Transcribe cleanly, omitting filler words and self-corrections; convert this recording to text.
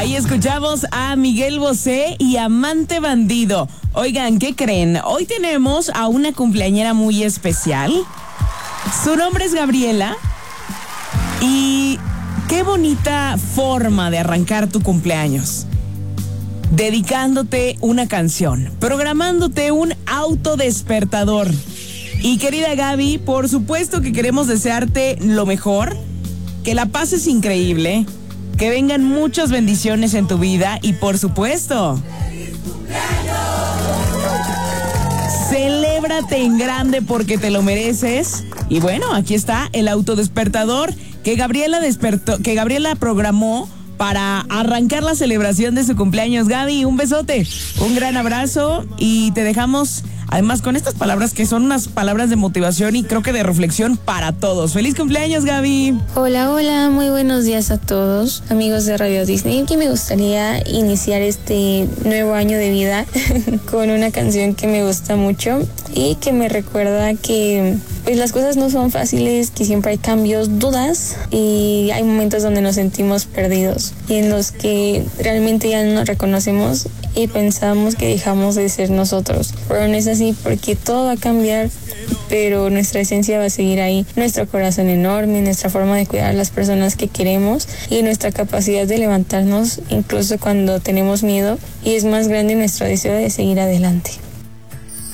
Ahí escuchamos a Miguel Bosé y Amante Bandido. Oigan, ¿qué creen? Hoy tenemos a una cumpleañera muy especial. Su nombre es Gabriela. Y qué bonita forma de arrancar tu cumpleaños. Dedicándote una canción, programándote un autodespertador. Y querida Gaby, por supuesto que queremos desearte lo mejor, que la pases increíble, que vengan muchas bendiciones en tu vida y por supuesto, celébrate en grande porque te lo mereces. Y bueno, aquí está el autodespertador que Gabriela programó para arrancar la celebración de su cumpleaños. Gaby, un besote, un gran abrazo y te dejamos además con estas palabras que son unas palabras de motivación y creo que de reflexión para todos. ¡Feliz cumpleaños, Gaby! Hola, muy buenos días a todos, amigos de Radio Disney. Que me gustaría iniciar este nuevo año de vida con una canción que me gusta mucho y que me recuerda que pues las cosas no son fáciles, que siempre hay cambios, dudas y hay momentos donde nos sentimos perdidos y en los que realmente ya no nos reconocemos y pensamos que dejamos de ser nosotros. Pero no es así porque todo va a cambiar, pero nuestra esencia va a seguir ahí. Nuestro corazón enorme, nuestra forma de cuidar a las personas que queremos y nuestra capacidad de levantarnos incluso cuando tenemos miedo y es más grande nuestro deseo de seguir adelante.